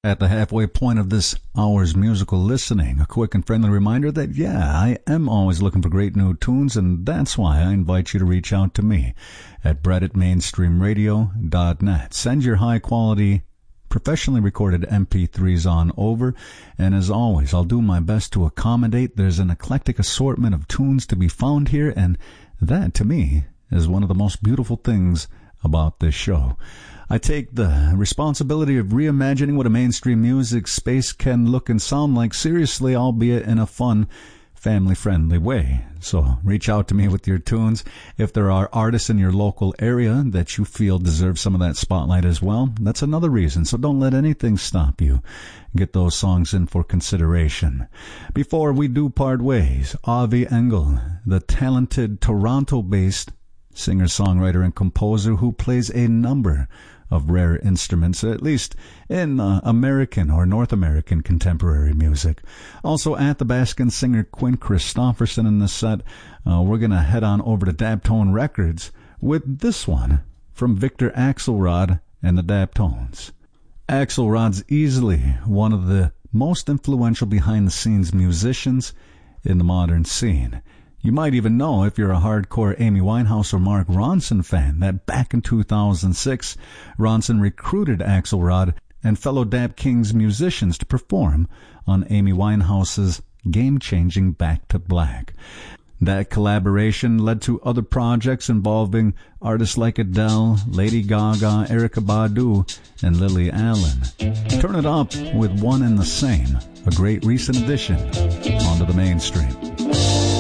At the halfway point of this hour's musical listening, a quick and friendly reminder that, I am always looking for great new tunes, and that's why I invite you to reach out to me at brett@mainstreamradio.net. Send your high-quality, professionally recorded MP3s on over, and as always, I'll do my best to accommodate. There's an eclectic assortment of tunes to be found here, and that, to me, is one of the most beautiful things about this show. I take the responsibility of reimagining what a mainstream music space can look and sound like seriously, albeit in a fun, family-friendly way. So reach out to me with your tunes. If there are artists in your local area that you feel deserve some of that spotlight as well, that's another reason. So don't let anything stop you. Get those songs in for consideration. Before we do part ways, Avi Engel, the talented Toronto-based singer-songwriter and composer who plays a number of rare instruments, at least in American or North American contemporary music. Also at the Baskin singer Quinn Christopherson in the set. We're going to head on over to Daptone Records with this one from Victor Axelrod and the Daptones. Axelrod's easily one of the most influential behind-the-scenes musicians in the modern scene. You might even know, if you're a hardcore Amy Winehouse or Mark Ronson fan, that back in 2006, Ronson recruited Axelrod and fellow Dap Kings musicians to perform on Amy Winehouse's game-changing Back to Black. That collaboration led to other projects involving artists like Adele, Lady Gaga, Erykah Badu, and Lily Allen. Turn it up with One and the Same, a great recent addition onto the mainstream.